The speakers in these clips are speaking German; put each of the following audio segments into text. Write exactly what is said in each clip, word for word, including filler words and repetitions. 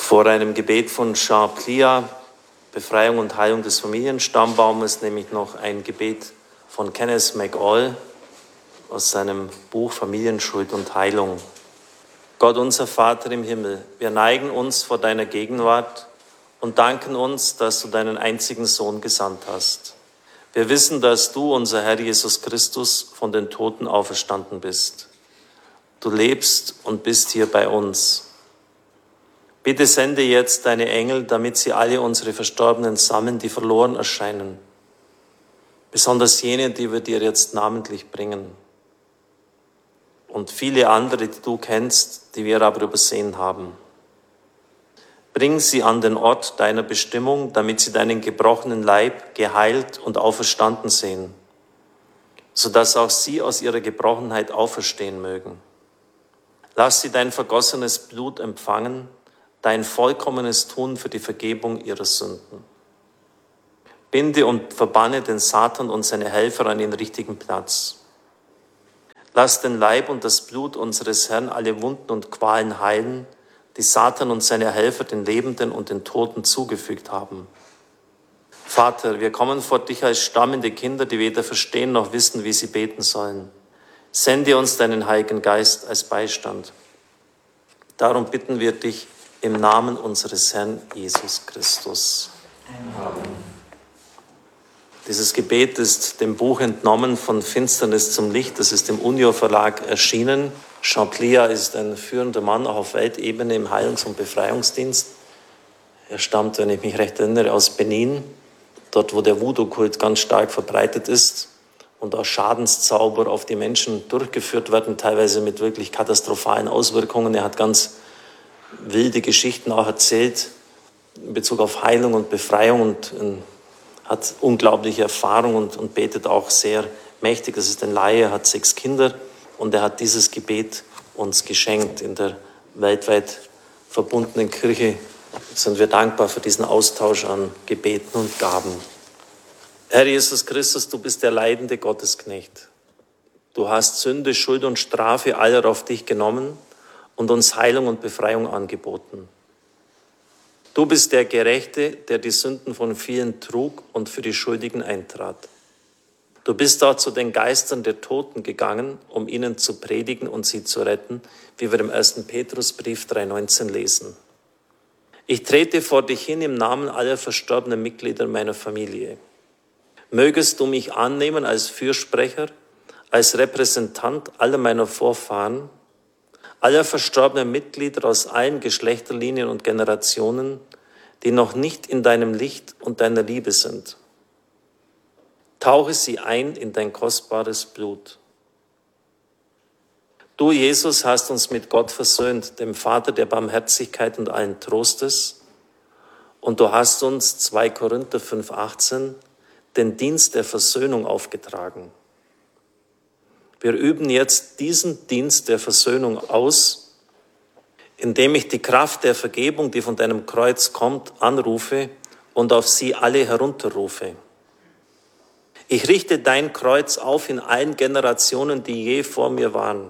Vor einem Gebet von Jean Plia, Befreiung und Heilung des Familienstammbaumes, nämlich noch ein Gebet von Kenneth McAll aus seinem Buch Familienschuld und Heilung. Gott, unser Vater im Himmel, wir neigen uns vor deiner Gegenwart und danken uns, dass du deinen einzigen Sohn gesandt hast. Wir wissen, dass du, unser Herr Jesus Christus, von den Toten auferstanden bist. Du lebst und bist hier bei uns. Bitte sende jetzt deine Engel, damit sie alle unsere Verstorbenen sammeln, die verloren erscheinen. Besonders jene, die wir dir jetzt namentlich bringen. Und viele andere, die du kennst, die wir aber übersehen haben. Bring sie an den Ort deiner Bestimmung, damit sie deinen gebrochenen Leib geheilt und auferstanden sehen, sodass auch sie aus ihrer Gebrochenheit auferstehen mögen. Lass sie dein vergossenes Blut empfangen, dein vollkommenes Tun für die Vergebung ihrer Sünden. Binde und verbanne den Satan und seine Helfer an den richtigen Platz. Lass den Leib und das Blut unseres Herrn alle Wunden und Qualen heilen, die Satan und seine Helfer den Lebenden und den Toten zugefügt haben. Vater, wir kommen vor dich als stammende Kinder, die weder verstehen noch wissen, wie sie beten sollen. Sende uns deinen Heiligen Geist als Beistand. Darum bitten wir dich im Namen unseres Herrn Jesus Christus. Amen. Dieses Gebet ist dem Buch entnommen von Finsternis zum Licht. Das ist im Unio Verlag erschienen. Jean Plia ist ein führender Mann auch auf Weltebene im Heilungs- und Befreiungsdienst. Er stammt, wenn ich mich recht erinnere, aus Benin, dort wo der Voodoo-Kult ganz stark verbreitet ist und auch Schadenszauber auf die Menschen durchgeführt werden, teilweise mit wirklich katastrophalen Auswirkungen. Er hat ganz wilde Geschichten auch erzählt in Bezug auf Heilung und Befreiung und äh, hat unglaubliche Erfahrung und, und betet auch sehr mächtig. Das ist ein Laie, er hat sechs Kinder und er hat dieses Gebet uns geschenkt. In der weltweit verbundenen Kirche sind wir dankbar für diesen Austausch an Gebeten und Gaben. Herr Jesus Christus, du bist der leidende Gottesknecht. Du hast Sünde, Schuld und Strafe aller auf dich genommen und uns Heilung und Befreiung angeboten. Du bist der Gerechte, der die Sünden von vielen trug und für die Schuldigen eintrat. Du bist auch zu den Geistern der Toten gegangen, um ihnen zu predigen und sie zu retten, wie wir im ersten Petrusbrief drei neunzehn lesen. Ich trete vor dich hin im Namen aller verstorbenen Mitglieder meiner Familie. Mögest du mich annehmen als Fürsprecher, als Repräsentant aller meiner Vorfahren, aller verstorbenen Mitglieder aus allen Geschlechterlinien und Generationen, die noch nicht in deinem Licht und deiner Liebe sind. Tauche sie ein in dein kostbares Blut. Du, Jesus, hast uns mit Gott versöhnt, dem Vater der Barmherzigkeit und allen Trostes, und du hast uns, zwei Korinther fünf achtzehn, den Dienst der Versöhnung aufgetragen. Wir üben jetzt diesen Dienst der Versöhnung aus, indem ich die Kraft der Vergebung, die von deinem Kreuz kommt, anrufe und auf sie alle herunterrufe. Ich richte dein Kreuz auf in allen Generationen, die je vor mir waren.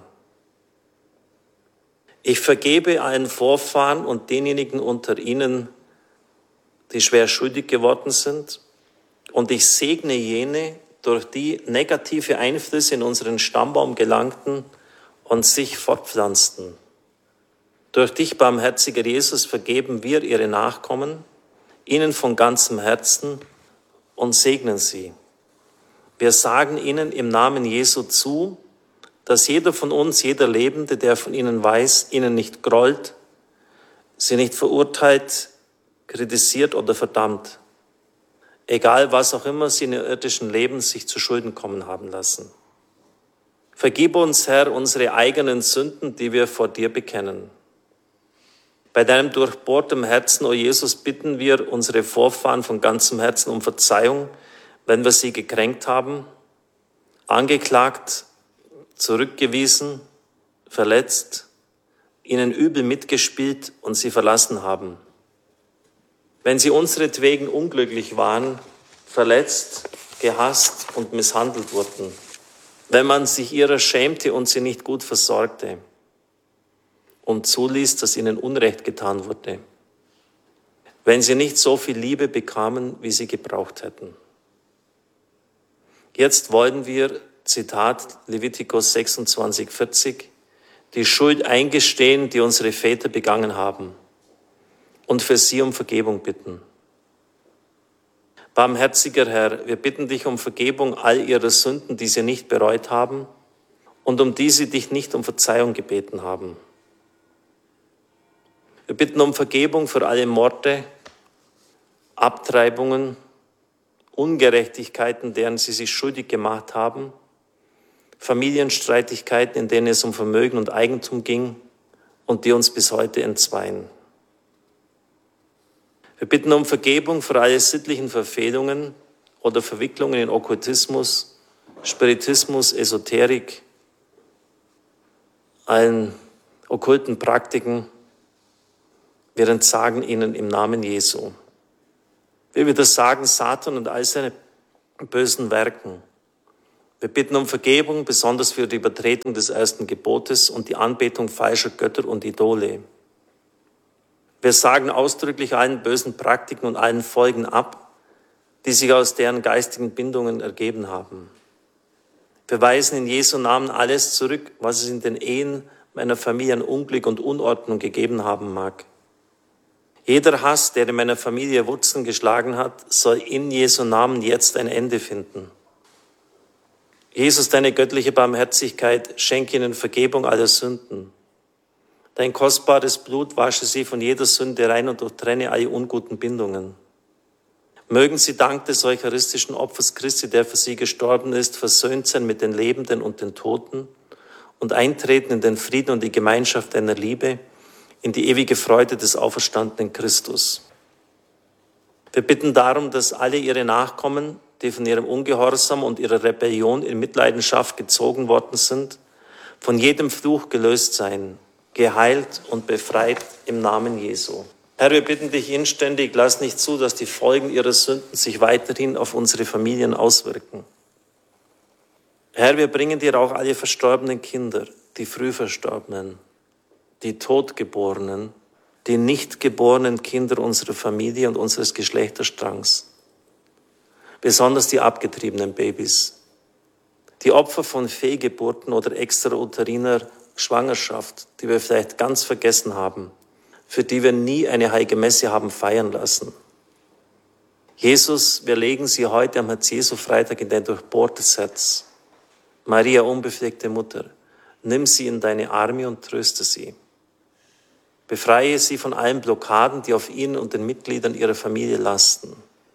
Ich vergebe allen Vorfahren und denjenigen unter ihnen, die schwer schuldig geworden sind, und ich segne jene, durch die negative Einflüsse in unseren Stammbaum gelangten und sich fortpflanzten. Durch dich, barmherziger Jesus, vergeben wir ihre Nachkommen, ihnen von ganzem Herzen und segnen sie. Wir sagen ihnen im Namen Jesu zu, dass jeder von uns, jeder Lebende, der von ihnen weiß, ihnen nicht grollt, sie nicht verurteilt, kritisiert oder verdammt. Egal, was auch immer sie in ihrem irdischen Leben sich zu Schulden kommen haben lassen. Vergib uns, Herr, unsere eigenen Sünden, die wir vor dir bekennen. Bei deinem durchbohrten Herzen, o Jesus, bitten wir unsere Vorfahren von ganzem Herzen um Verzeihung, wenn wir sie gekränkt haben, angeklagt, zurückgewiesen, verletzt, ihnen übel mitgespielt und sie verlassen haben. Wenn sie unseretwegen unglücklich waren, verletzt, gehasst und misshandelt wurden, wenn man sich ihrer schämte und sie nicht gut versorgte und zuließ, dass ihnen Unrecht getan wurde, wenn sie nicht so viel Liebe bekamen, wie sie gebraucht hätten. Jetzt wollen wir, Zitat Levitikus sechsundzwanzig, vierzig, die Schuld eingestehen, die unsere Väter begangen haben, und für sie um Vergebung bitten. Barmherziger Herr, wir bitten dich um Vergebung all ihrer Sünden, die sie nicht bereut haben und um die sie dich nicht um Verzeihung gebeten haben. Wir bitten um Vergebung für alle Morde, Abtreibungen, Ungerechtigkeiten, deren sie sich schuldig gemacht haben, Familienstreitigkeiten, in denen es um Vermögen und Eigentum ging und die uns bis heute entzweien. Wir bitten um Vergebung für alle sittlichen Verfehlungen oder Verwicklungen in Okkultismus, Spiritismus, Esoterik, allen okkulten Praktiken. Wir entsagen ihnen im Namen Jesu. Wir widersagen Satan und all seine bösen Werken. Wir bitten um Vergebung, besonders für die Übertretung des ersten Gebotes und die Anbetung falscher Götter und Idole. Wir sagen ausdrücklich allen bösen Praktiken und allen Folgen ab, die sich aus deren geistigen Bindungen ergeben haben. Wir weisen in Jesu Namen alles zurück, was es in den Ehen meiner Familie an Unglück und Unordnung gegeben haben mag. Jeder Hass, der in meiner Familie Wurzeln geschlagen hat, soll in Jesu Namen jetzt ein Ende finden. Jesus, deine göttliche Barmherzigkeit, schenke ihnen Vergebung aller Sünden. Dein kostbares Blut wasche sie von jeder Sünde rein und durchtrenne alle unguten Bindungen. Mögen sie dank des eucharistischen Opfers Christi, der für sie gestorben ist, versöhnt sein mit den Lebenden und den Toten und eintreten in den Frieden und die Gemeinschaft deiner Liebe, in die ewige Freude des auferstandenen Christus. Wir bitten darum, dass alle ihre Nachkommen, die von ihrem Ungehorsam und ihrer Rebellion in Mitleidenschaft gezogen worden sind, von jedem Fluch gelöst seien, geheilt und befreit im Namen Jesu. Herr, wir bitten dich inständig, lass nicht zu, dass die Folgen ihrer Sünden sich weiterhin auf unsere Familien auswirken. Herr, wir bringen dir auch alle verstorbenen Kinder, die früh Verstorbenen, die Totgeborenen, die nicht geborenen Kinder unserer Familie und unseres Geschlechterstrangs, besonders die abgetriebenen Babys, die Opfer von Fehlgeburten oder extrauteriner Schwangerschaft, die wir vielleicht ganz vergessen haben, für die wir nie eine heilige Messe haben feiern lassen. Jesus, wir legen sie heute am Herz-Jesu-Freitag in dein durchbohrtes Herz. Maria, unbefleckte Mutter, nimm sie in deine Arme und tröste sie. Befreie sie von allen Blockaden, die auf ihnen und den Mitgliedern ihrer Familie lasten.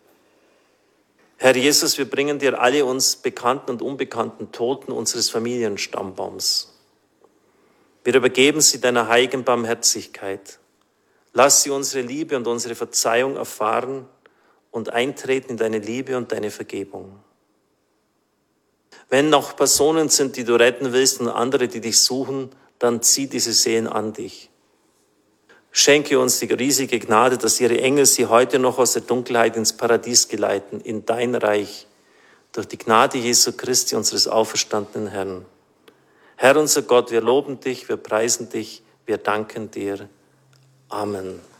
Herr Jesus, wir bringen dir alle uns bekannten und unbekannten Toten unseres Familienstammbaums. Wir übergeben sie deiner heiligen Barmherzigkeit. Lass sie unsere Liebe und unsere Verzeihung erfahren und eintreten in deine Liebe und deine Vergebung. Wenn noch Personen sind, die du retten willst und andere, die dich suchen, dann zieh diese Seelen an dich. Schenke uns die riesige Gnade, dass ihre Engel sie heute noch aus der Dunkelheit ins Paradies geleiten, in dein Reich, durch die Gnade Jesu Christi, unseres auferstandenen Herrn. Herr unser Gott, wir loben dich, wir preisen dich, wir danken dir. Amen.